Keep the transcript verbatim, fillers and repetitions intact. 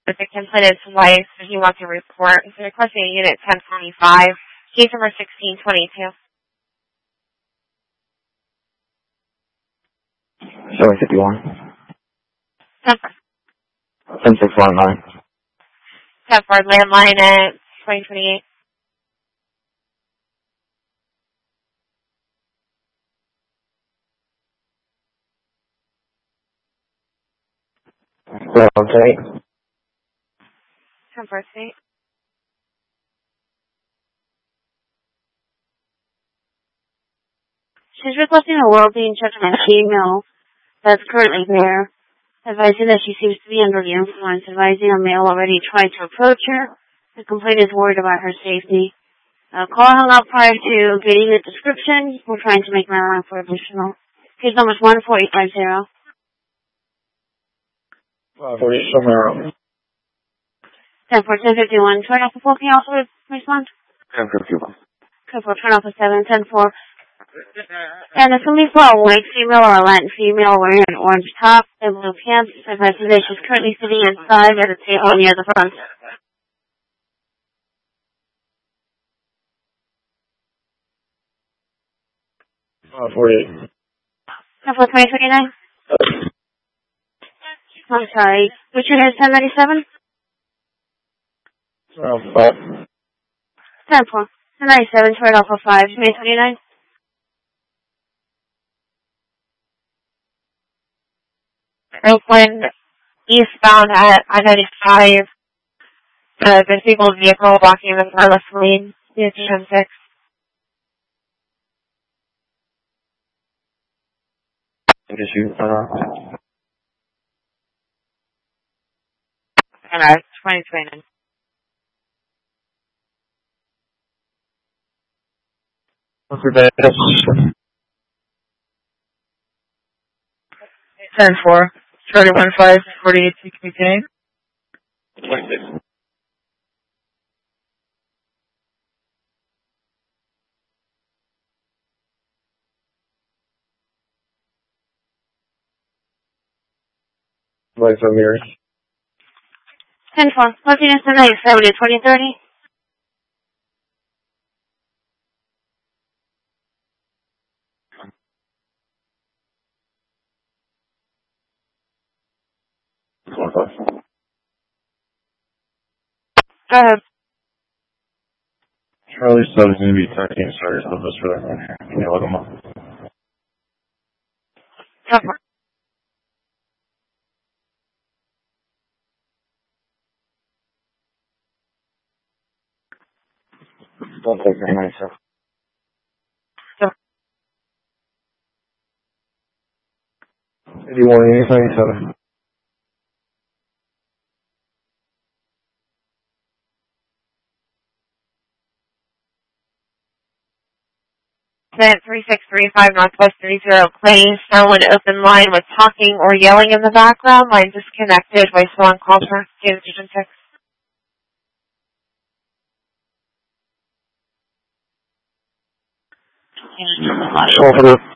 with the complainant's wife that he wants to report. He's requesting Unit ten forty-five, case number sixteen twenty-two. Showing fifty-one. ten four. ten six one nine. ten four, landline at twenty twenty-eight. Okay. ten four state. She's requesting a well-being check on a female that's currently there, advising that she seems to be under the influence, advising a male already tried to approach her. The complaint is worried about her safety. Uh, call hung up prior to getting the description. We're trying to make mail out for additional. Case number is one four eight five zero. five forty-eight Somero. ten four ten fifty-one. Turn off the four. Can you also respond? ten fifty-one. ten four, turn off the seven. ten four. And it's only for a white female or a Latin female wearing an orange top and blue pants. Advising that she's currently sitting inside at a table near the front. five forty-eight. ten four twenty twenty-nine. I'm sorry. Richard has ten ninety-seven? Uh, five. ten four. ten ninety-seven, turn off for five. twenty twenty-nine. Oakland, eastbound at I ninety-five. Uh, disabled vehicle blocking the far left lane. Unit ten six. Issue. Uh, And uh, twenty twenty-nine. what's your bad? ten four. Charlie one five forty-eight sixty-two. twenty-six. Like from yours. ten four. Looking at ten ninety-seven to twenty thirty. Go ahead. Charlie sub is going to be thirteen stars of us for that one here. Can you look them up? ten four. Don't take very nice stuff. eighty-one, eighty-seven. At three six three five Northwest thirty Clay, someone open line with talking or yelling in the background. Line disconnected. Voicemail on call for Unit ten six. Over the